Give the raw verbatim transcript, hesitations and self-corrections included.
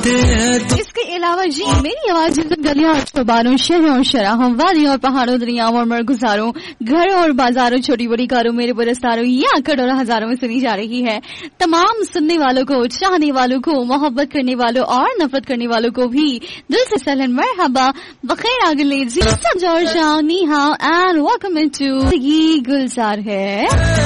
इसके अलावा जी मेरी आवाज गलियों और चौबारों, शहरों, शराहों, वादियों और पहाड़ों, दरियाओं और मरगुजारों, घरों और बाजारों, छोटी बड़ी कारों, मेरे पुरस्कारों या करोड़ों हजारों में सुनी जा रही है। तमाम सुनने वालों को, चाहने वालों को, मोहब्बत करने वालों और नफरत करने वालों को भी दिल से सहलन मरहबा, बखैर आगले जी, नी हाउ एंड वेलकम टू गुलजार है।